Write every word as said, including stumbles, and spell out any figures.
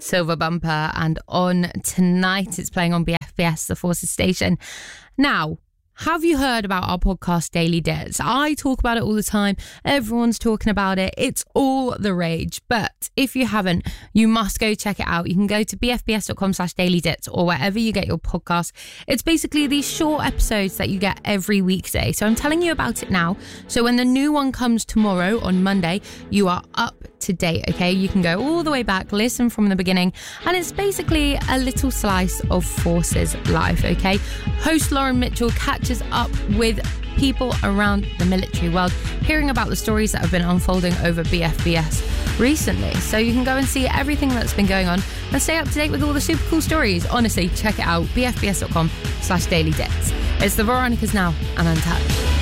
Silver Bumper, and on tonight it's playing on B F B S, the Forces station. Now, have you heard about our podcast Daily Dits? I talk about it all the time. Everyone's talking about it. It's all the rage. But if you haven't, you must go check it out. You can go to bfbs.com slash daily dits or wherever you get your podcast. It's basically these short episodes that you get every weekday. So I'm telling you about it now. So when the new one comes tomorrow on Monday, you are up to date, okay? You can go all the way back, listen from the beginning, and it's basically a little slice of Forces life, okay? Host Lauren Mitchell catches up with people around the military world, hearing about the stories that have been unfolding over B F B S recently. So you can go and see everything that's been going on and stay up to date with all the super cool stories. Honestly, check it out, bfbs.com slash daily dits. It's the Veronicas now and Untouched.